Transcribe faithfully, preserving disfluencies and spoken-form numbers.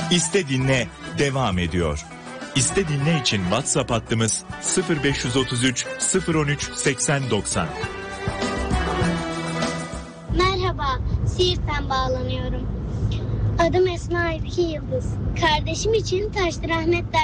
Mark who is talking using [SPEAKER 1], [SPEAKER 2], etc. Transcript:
[SPEAKER 1] İste Dinle devam ediyor. İste Dinle için WhatsApp hattımız sıfır beş otuz üç sıfır on üç seksen doksan.
[SPEAKER 2] Merhaba, Siirt'ten bağlanıyorum. Adım Esma Aybiki Yıldız. Kardeşim için Taşlı Rahmet